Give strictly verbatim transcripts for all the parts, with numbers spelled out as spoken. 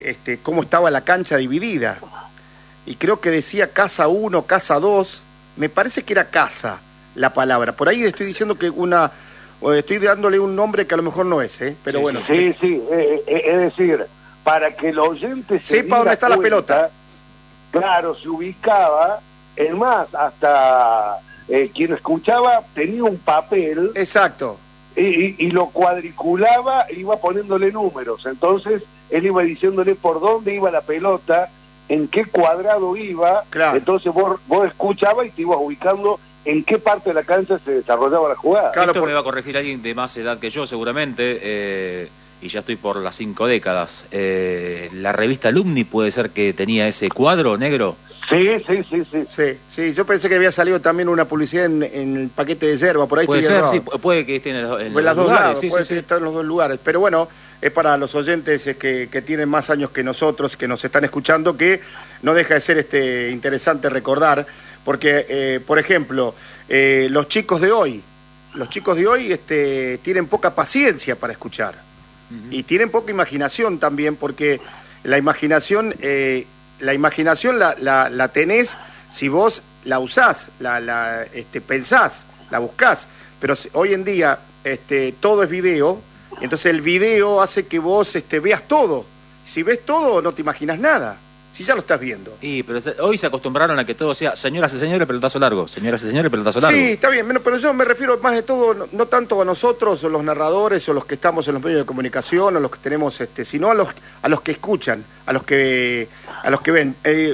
este, cómo estaba la cancha dividida. Y creo que decía casa uno, casa dos, me parece que era casa la palabra. Por ahí estoy diciendo que una, estoy dándole un nombre que a lo mejor no es, ¿eh? Pero sí, bueno. Sí, sí, eh, eh, es decir, para que el oyente se sepa dónde está cuenta, la pelota. Claro, se ubicaba, es más, hasta eh, quien escuchaba tenía un papel. Exacto. Y, y, y lo cuadriculaba e iba poniéndole números. Entonces él iba diciéndole por dónde iba la pelota, en qué cuadrado iba. Claro. Entonces vos, vos escuchabas y te ibas ubicando en qué parte de la cancha se desarrollaba la jugada. Claro, esto por... me va a corregir alguien de más edad que yo seguramente, eh, y ya estoy por las cinco décadas. Eh, ¿La revista Alumni puede ser que tenía ese cuadro negro? Sí, sí, sí, sí. Sí, sí, yo pensé que había salido también una publicidad en, en el paquete de yerba, por ahí puede estoy ser, errado. sí, puede que esté en, el, en los las dos lugares, lados, sí, puede sí, sí. sí. estar en los dos lugares, pero bueno, es para los oyentes eh, que, que tienen más años que nosotros, que nos están escuchando, que no deja de ser este interesante recordar, porque, eh, por ejemplo, eh, los chicos de hoy, los chicos de hoy este, tienen poca paciencia para escuchar, uh-huh. y tienen poca imaginación también, porque la imaginación, eh, la imaginación la, la, la tenés si vos la usás, la, la este, pensás, la buscás, pero hoy en día este, todo es video, entonces el video hace que vos este, veas todo. Si ves todo, no te imaginas nada, si ya lo estás viendo. Sí, pero hoy se acostumbraron a que todo sea señoras y señores, pelotazo largo, señoras y señores, pelotazo largo. Sí, está bien, pero yo me refiero más de todo, no, no tanto a nosotros, o los narradores, o los que estamos en los medios de comunicación, o los que tenemos, este, sino a los a los que escuchan, a los que a los que ven. Eh,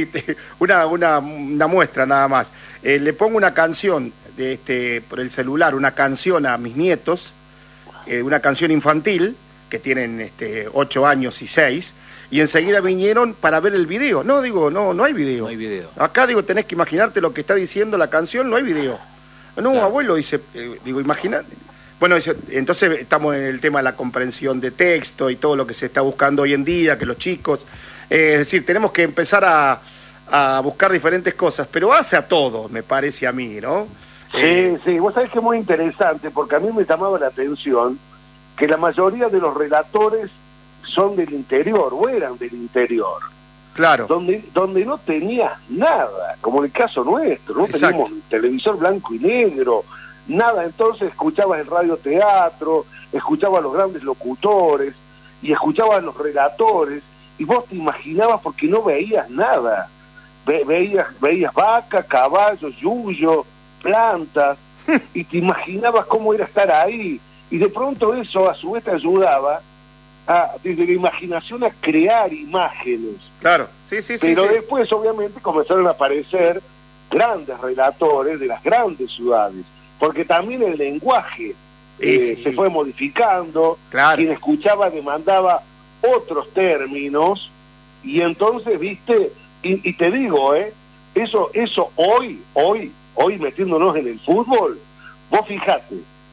una, una, una muestra nada más. Eh, le pongo una canción de este por el celular, una canción a mis nietos, eh, una canción infantil, que tienen este, ocho años y seis, y enseguida vinieron para ver el video. No, digo, no, no hay video. No hay video. Acá, digo, tenés que imaginarte lo que está diciendo la canción, no hay video. No, claro. Abuelo, dice, eh, digo, imagínate. Bueno, dice, entonces estamos en el tema de la comprensión de texto y todo lo que se está buscando hoy en día, que los chicos... Eh, es decir, tenemos que empezar a, a buscar diferentes cosas, pero hace a todo, me parece a mí, ¿no? Sí, eh, sí, vos sabés que es muy interesante, porque a mí me llamaba la atención que la mayoría de los relatores son del interior, o eran del interior. Claro. Donde, donde no tenías nada, como en el caso nuestro, no Exacto. teníamos televisor blanco y negro, nada. Entonces escuchabas el radioteatro, escuchabas a los grandes locutores, y escuchabas a los relatores, y vos te imaginabas porque no veías nada. Ve, veías, veías vacas, caballos, yuyo, plantas, y te imaginabas cómo era estar ahí. Y de pronto eso a su vez te ayudaba a, desde la imaginación a crear imágenes. Claro, sí, sí, sí. Pero sí. después obviamente comenzaron a aparecer grandes relatores de las grandes ciudades, porque también el lenguaje eh, sí. se fue modificando, claro. Quien escuchaba demandaba otros términos, y entonces, viste, y, y te digo, eh, eso, eso hoy, hoy, hoy metiéndonos en el fútbol, vos fijate,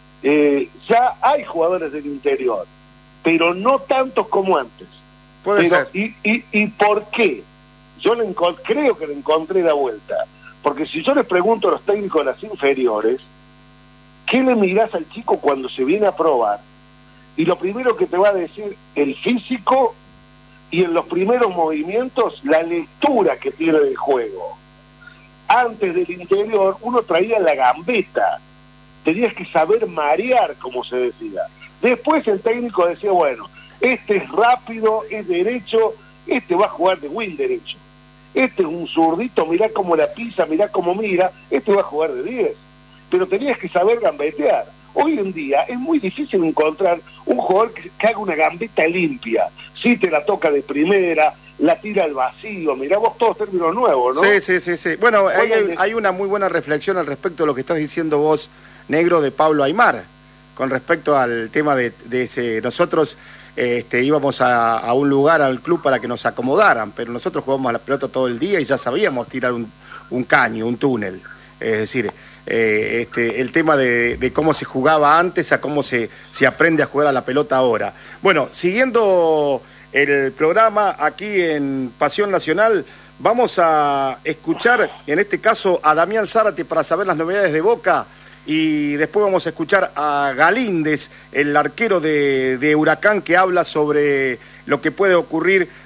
Eh, ya hay jugadores del interior, pero no tantos como antes. Puede pero, ser. Y, y, ¿Y por qué? Yo le creo que le encontré la vuelta. Porque si yo les pregunto a los técnicos de las inferiores, ¿qué le mirás al chico cuando se viene a probar? Y lo primero que te va a decir el físico, y en los primeros movimientos la lectura que tiene del juego. Antes del interior uno traía la gambeta, tenías que saber marear, como se decía. Después el técnico decía, bueno, este es rápido, es derecho, este va a jugar de win derecho. Este es un zurdito, mirá cómo la pisa, mirá cómo mira, este va a jugar de diez. Pero tenías que saber gambetear. Hoy en día es muy difícil encontrar un jugador que, que haga una gambeta limpia. Si te la toca de primera, la tira al vacío, mirá vos todos términos nuevos, ¿no? Sí, sí, sí, sí. Bueno, hay, hay, hay una muy buena reflexión al respecto de lo que estás diciendo vos, Negro, de Pablo Aimar, con respecto al tema de, de ese... Nosotros este, íbamos a, a un lugar, al club, para que nos acomodaran, pero nosotros jugábamos a la pelota todo el día y ya sabíamos tirar un, un caño, un túnel. Es decir, eh, este, el tema de, de cómo se jugaba antes a cómo se, se aprende a jugar a la pelota ahora. Bueno, siguiendo el programa aquí en Pasión Nacional, vamos a escuchar, en este caso, a Damián Zárate para saber las novedades de Boca. Y después vamos a escuchar a Galíndez, el arquero de, de Huracán, que habla sobre lo que puede ocurrir